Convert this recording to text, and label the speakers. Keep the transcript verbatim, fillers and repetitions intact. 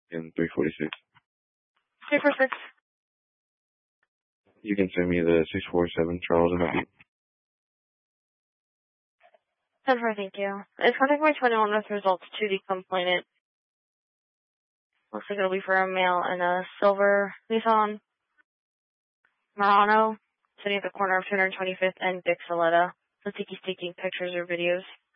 Speaker 1: in three forty-six.
Speaker 2: three forty-six.
Speaker 1: You can send me the six forty-seven Charles and Happy.
Speaker 2: ten four, thank you. It's contact by twenty-one with results to the complainant. Looks like it'll be for a male in a silver Nissan Murano, sitting at the corner of two hundred twenty-fifth and Dixoletta. Looks like he's taking pictures or videos.